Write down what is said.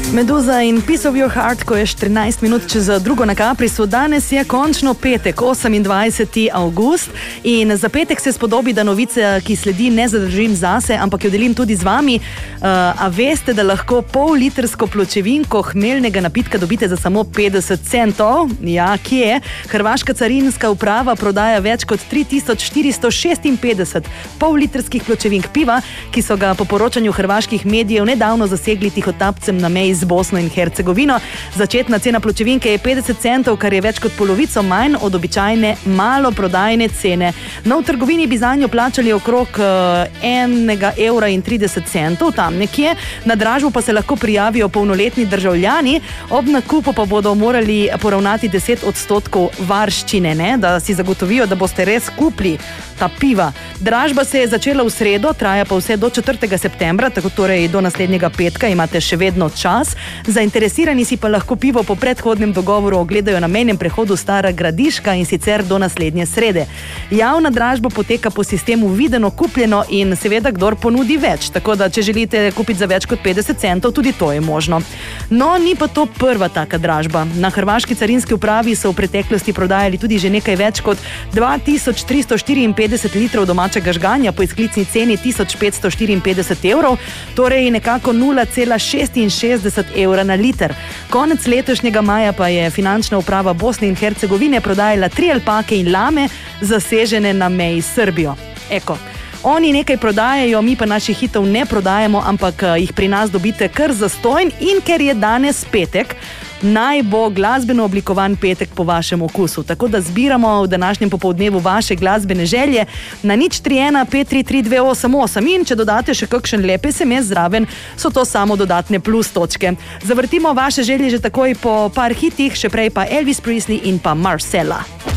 Meduza in Piece of Your Heart, ko je 14 minut čez drugo na Caprisu. Danes je končno petek, 28. avgust, in za petek se spodobi, da novice, ki sledi, ne zadržim zase, ampak jo delim tudi z vami. A veste, da lahko pol-litrsko pločevinko hmeljnega napitka dobite za samo 50 centov? Ja, kje? Hrvaška carinska uprava prodaja več kot 3456 pol-litrskih pločevink piva, ki so ga po poročanju hrvaških medijev nedavno zasegli tihotapcem na meji z Bosno in Hercegovino. Začetna cena pločevinke je 50 centov, kar je več kot polovico manj od običajne maloprodajne cene. No, v trgovini bi zanjo plačali okrog €1,30, tam nekje. Na dražbo pa se lahko prijavijo polnoletni državljani, ob nakupu pa bodo morali poravnati 10% varščine, ne? Da si zagotovijo, da boste res kupili ta piva. Dražba se je začela v sredo, traja pa vse do 4. septembra, tako torej do naslednjega petka imate še vedno čas. Zainteresirani si pa lahko pivo po predhodnem dogovoru ogledajo na mejnem prehodu Stara Gradiška, in sicer do naslednje srede. Javna dražba poteka po sistemu videno kupljeno in seveda kdor ponudi več, tako da če želite kupiti za več kot 50 centov, tudi to je možno. No, ni pa to prva taka dražba. Na hrvaški carinski upravi so v preteklosti prodajali tudi že nekaj več kot 2354 litrov domačega žganja po izklicni ceni 1554 evrov, torej nekako 0,66 evra na liter. Konec letošnjega maja pa je finančna uprava Bosne in Hercegovine prodajala 3 alpake in lame, zasežene na meji s Srbijo. Eko. Oni nekaj prodajajo, mi pa naših hitov ne prodajamo, ampak jih pri nas dobite kar zastonj, in ker je danes petek, naj bo glasbeno oblikovan petek po vašem okusu. Tako da zbiramo v današnjem popoldnevu vaše glasbene želje na 031 533 288, in če dodate še kakšen lep SMS zraven, so to samo dodatne plus točke. Zavrtimo vaše želje že takoj po par hitih, še prej pa Elvis Presley in pa Marcella.